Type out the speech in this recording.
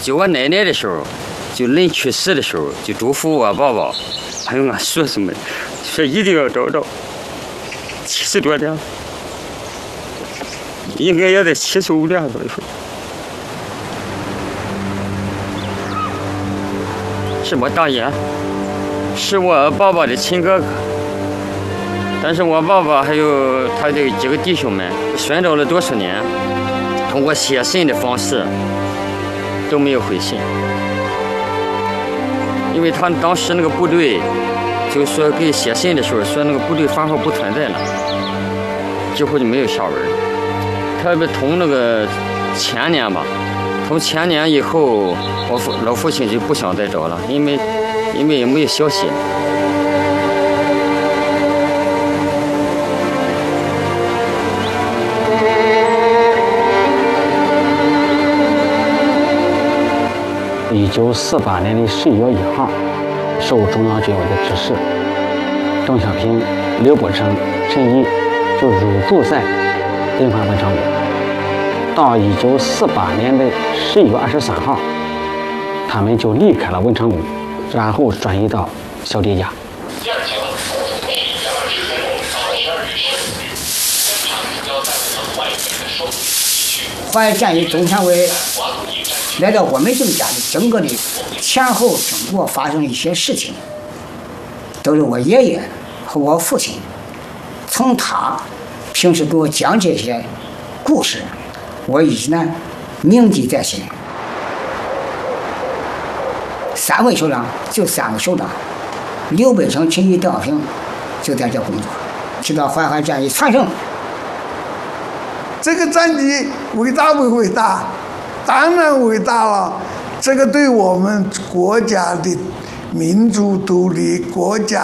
就我奶奶的时候，就人去世的时候，就嘱咐我爸爸，还有俺叔叔们，说一定要找到。70多年，应该也在75年左右。是我大爷，是我爸爸的亲哥哥。但是我爸爸还有他的几个弟兄们，寻找了多少年，通过写信的方式都没有回信，因为他当时那个部队就说给写信的时候说那个部队番号不存在了，几乎就没有下文。特别从那个前年吧，从前年以后，我老父亲就不想再找了，因为也没有消息。 1948年的11月1号，受中央军委的指示，邓小平、刘伯承、陈毅就入住在临淮文昌宫。到1948年的11月23号，他们就离开了文昌宫，然后转移到小弟家。 淮海战役中常委来到我们这个家里，整个的前后中国发生一些事情，都是我爷爷和我父亲从他平时给我讲这些故事，我一直呢铭记在心。3位首长就3个首长，刘伯承、陈毅、邓小平就在这工作，直到淮海战役全胜。 这个战绩伟大不伟大？当然伟大了。这个对我们国家的民主独立、国家